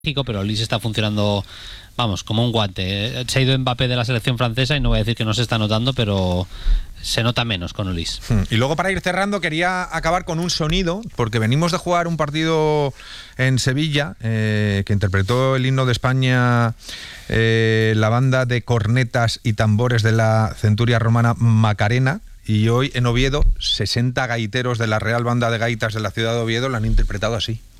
pero Olis está funcionando, vamos, como un guante. Se ha ido Mbappé de la selección francesa y no voy a decir que no se está notando, pero se nota menos con Olis. Y luego, para ir cerrando, quería acabar con un sonido, porque venimos de jugar un partido en Sevilla que interpretó el himno de España la banda de cornetas y tambores de la centuria romana Macarena. Y hoy en Oviedo, 60 gaiteros de la Real Banda de Gaitas de la ciudad de Oviedo la han interpretado así.